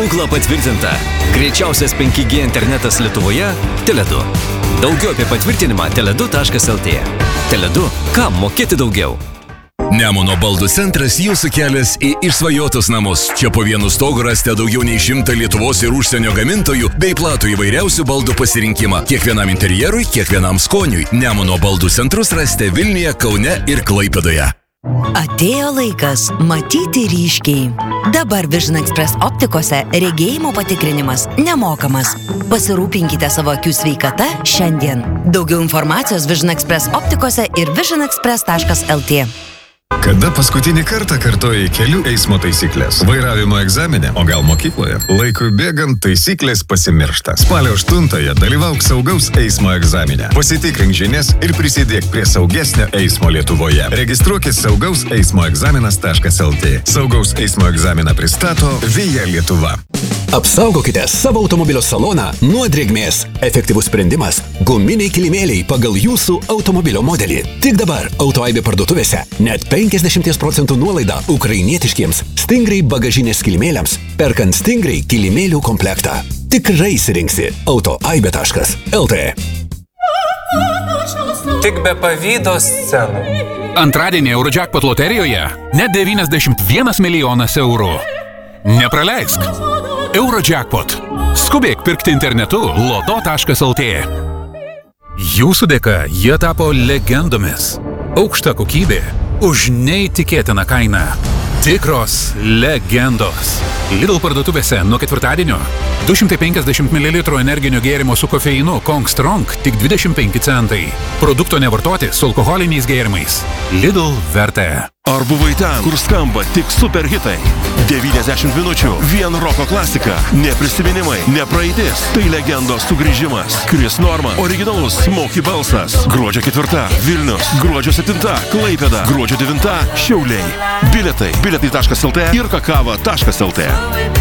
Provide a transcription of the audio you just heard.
Ugla patvirtinta. Greičiausias 5G internetas Lietuvoje – Tele2. Daugiau apie patvirtinimą tele2.lt. Tele2 – kam mokėti daugiau? Nemuno baldų centras jūsų kelias į išsvajotus namus. Čia po vienu stogu rasite daugiau nei 100 Lietuvos ir užsienio gamintojų bei platų įvairiausių baldų pasirinkimą. Kiekvienam interjerui, kiekvienam skoniui. Nemuno baldų centrus rasite Vilniuje, Kaune ir Klaipėdoje. Atėjo laikas matyti ryškiai. Dabar Vision Express optikose regėjimo patikrinimas nemokamas. Pasirūpinkite savo akių sveikata šiandien. Daugiau informacijos Vision Express optikose ir visionexpress.lt. Kada paskutinį kartą kartojai kelių eismo taisyklės? Vairavimo egzamine, o gal mokykloje? Laikui bėgant taisyklės pasimiršta. Spalio 8-ąją dalyvauk saugaus eismo egzamine. Pasitikrink žinias ir prisidėk prie saugesnio eismo Lietuvoje. Registruokis saugauseismoegzaminas.lt. Saugaus eismo egzaminą pristato Via Lietuva. Apsaugokite savo automobilio saloną nuo drėgmės. Efektyvus sprendimas – guminiai kilimėliai pagal jūsų automobilio modelį. Tik dabar Autoaibė parduotuvėse net 50% nuolaida ukrainietiškiems Stingray bagažinės kilimėliams, perkant Stingray kilimėlių komplektą. Tikrai įsirinksi autoaibė.lt. Tik be pavydo scenų. Antradienį Eurojackpot loterijoje net 91 milijonas eurų. Nepraleisk. Eurojackpot. Skubėk pirkti internetu loto.lt. Jūsų dėka jie tapo legendomis. Aukšta kokybė už neįtikėtiną kainą. Tikros legendos. Lidl parduotuvėse nuo ketvirtadienio 250 ml energinio gėrimo su kofeinu Kong Strong tik 25 centai. Produkto nevartoti su alkoholiniais gėrimais. Lidl vertė. Ar buvai ten, kur skamba tik superhitai? 90 minučių, vien roko klasika, ne prisiminimai, ne praeitis, tai legendos sugrįžimas. Chris Norman, originalus Smokey balsas. Gruodžio 4 Vilnius, gruodžio 7 Klaipėda, gruodžio 9 Šiauliai. Bilietai, bilietai.lt ir kakava.lt.